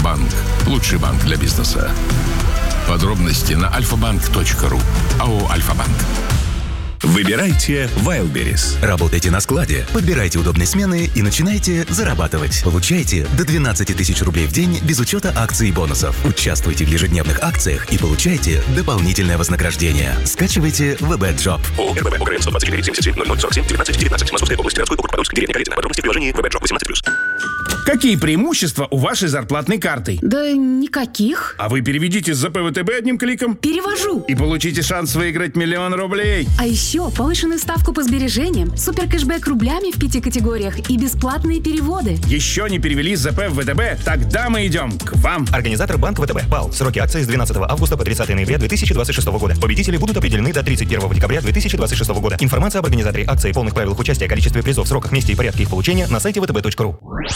Альфа-банк. Лучший банк для бизнеса. Подробности на alfabank.ru. АО «Альфа-банк». Выбирайте Wildberries. Работайте на складе, подбирайте удобные смены и начинайте зарабатывать. Получайте до 12 тысяч рублей в день без учета акций и бонусов. Участвуйте в ежедневных акциях и получайте дополнительное вознаграждение. Скачивайте VB-Job. ООО РББ ОГРН 124 77 0047 19 19. Московская область, городской округ, Подольск, деревня Калитина. Подробности в приложении VB-Job 18+. Какие преимущества у вашей зарплатной карты? Да никаких. А вы переведите с ЗП ВТБ одним кликом. Перевожу. И получите шанс выиграть 1 000 000 рублей. А еще повышенную ставку по сбережениям, суперкэшбэк рублями в 5 категориях и бесплатные переводы. Еще не перевели с ЗП в ВТБ? Тогда мы идем к вам. Организатор Банк ВТБ. ПАО. Сроки акции с 12 августа по 30 ноября 2026 года. Победители будут определены до 31 декабря 2026 года. Информация об организаторе акции, полных правилах участия, количестве призов, сроках, месте и порядке их получения на сайте vtb.ru.